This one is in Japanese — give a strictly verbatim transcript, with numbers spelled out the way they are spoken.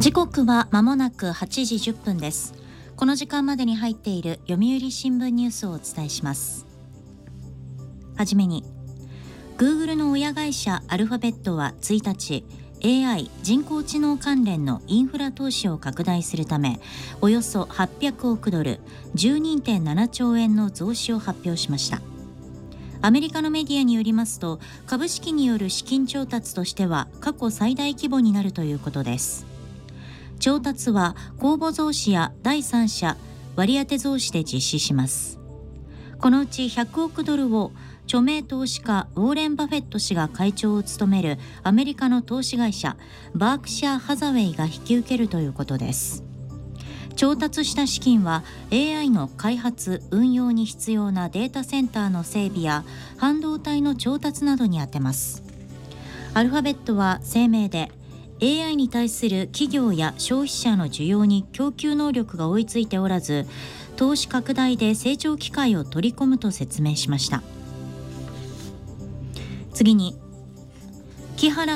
時刻は間もなくはちじじゅっぷんです。この時間までに入っている読売新聞ニュースをお伝えします。はじめに、 Google の親会社アルファベットはついたち、 エーアイ 人工知能関連のインフラ投資を拡大するためおよそはっぴゃくおくドル じゅうにてんななちょうえんの増資を発表しました。アメリカのメディアによりますと、株式による資金調達としては過去最大規模になるということです。調達は公募増資や第三者割当増資で実施します。このうちひゃくおくドルを著名投資家ウォーレン・バフェット氏が会長を務めるアメリカの投資会社バークシャー・ハザウェイが引き受けるということです。調達した資金は エーアイ の開発・運用に必要なデータセンターの整備や半導体の調達などに充てます。アルファベットは声明で、エーアイ に対する企業や消費者の需要に供給能力が追いついておらず、投資拡大で成長機会を取り込むと説明しました。次に、木原